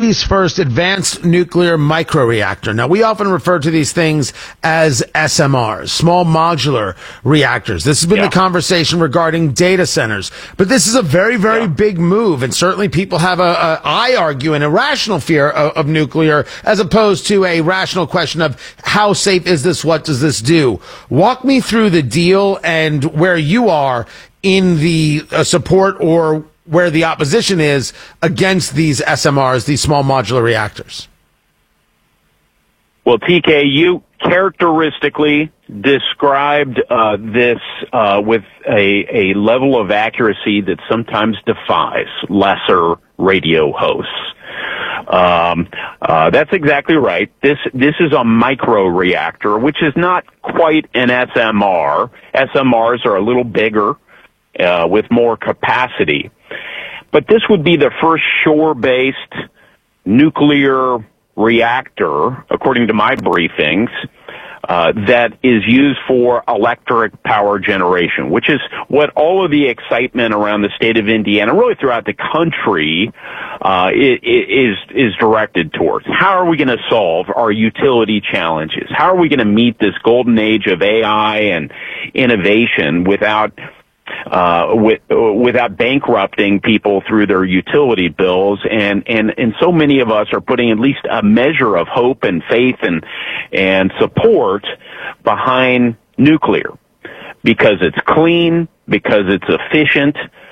Navy's first advanced nuclear microreactor. Now, we often refer to these things as SMRs, small modular reactors. This has been the conversation regarding data centers. But this is a very, very big move, and certainly people have I argue, an irrational fear of nuclear as opposed to a rational question of how safe is this, what does this do? Walk me through the deal and where you are in the support or where the opposition is against these SMRs, these small modular reactors. Well, TK, you characteristically described this with a level of accuracy that sometimes defies lesser radio hosts. That's exactly right. This is a microreactor, which is not quite an SMR. SMRs are a little bigger, with more capacity. But this would be the first shore-based nuclear reactor, according to my briefings, that is used for electric power generation, which is what all of the excitement around the state of Indiana, really throughout the country, is directed towards. How are we going to solve our utility challenges? How are we going to meet this golden age of AI and innovation without bankrupting people through their utility bills? And so many of us are putting at least a measure of hope and faith and support behind nuclear because it's clean, because it's efficient,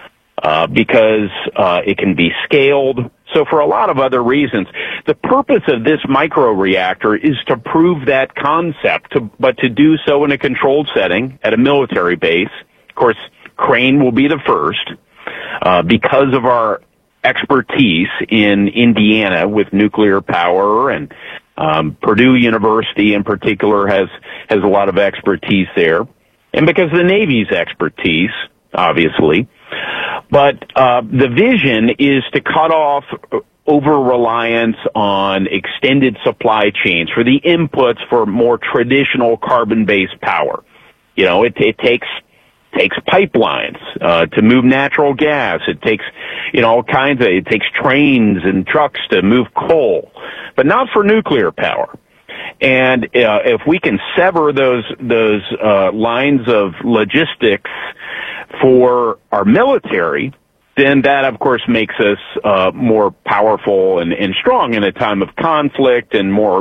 because it can be scaled. So for a lot of other reasons, the purpose of this microreactor is to prove that concept, but to do so in a controlled setting at a military base. Of course, Crane will be the first, because of our expertise in Indiana with nuclear power, and Purdue University in particular has a lot of expertise there, and because of the Navy's expertise, obviously. But the vision is to cut off over-reliance on extended supply chains for the inputs for more traditional carbon-based power. You know, it takes pipelines to move natural gas. It takes, all kinds of. It takes trains and trucks to move coal, but not for nuclear power. And if we can sever those lines of logistics for our military, then that, of course, makes us more powerful and strong in a time of conflict, and more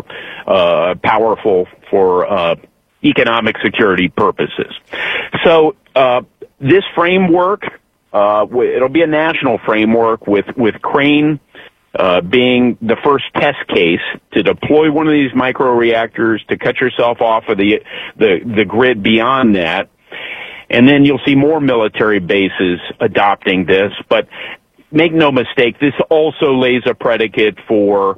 powerful for economic security purposes. So this framework, it'll be a national framework with Crane being the first test case to deploy one of these microreactors, to cut yourself off of the grid beyond that. And then you'll see more military bases adopting this. But make no mistake, this also lays a predicate for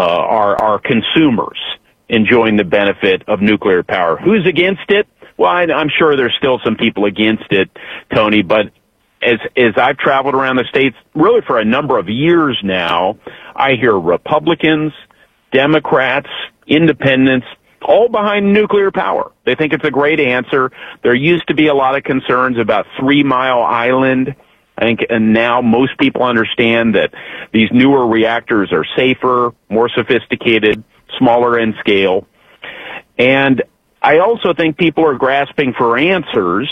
our consumers enjoying the benefit of nuclear power. Who's against it? Well, I'm sure there's still some people against it, Tony, but as I've traveled around the states, really for a number of years now, I hear Republicans, Democrats, independents, all behind nuclear power. They think it's a great answer. There used to be a lot of concerns about 3 Mile Island. I think, and now most people understand that these newer reactors are safer, more sophisticated, smaller in scale. And I also think people are grasping for answers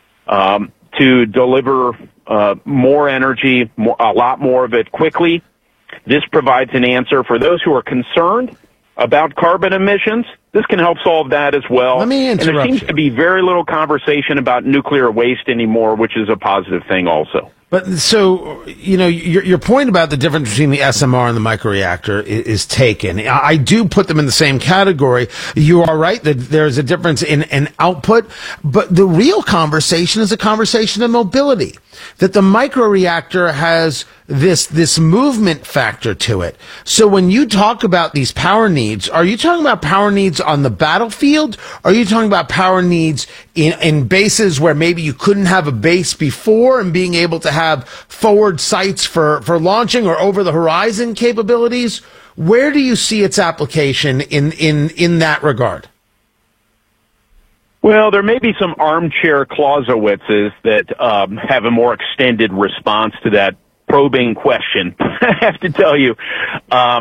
to deliver more energy, a lot more of it quickly. This provides an answer for those who are concerned about carbon emissions. This can help solve that as well. Let me interrupt. And there seems to be very little conversation about nuclear waste anymore, which is a positive thing also. But so, your point about the difference between the SMR and the microreactor is taken. I do put them in the same category. You are right that there's a difference in output, but the real conversation is a conversation of mobility. That the microreactor has this movement factor to it. So when you talk about these power needs, are you talking about power needs on the battlefield? Are you talking about power needs in bases where maybe you couldn't have a base before, and being able to have forward sights for launching or over the horizon capabilities? Where do you see its application in that regard? Well, there may be some armchair Clausewitzes that have a more extended response to that probing question. I have to tell you,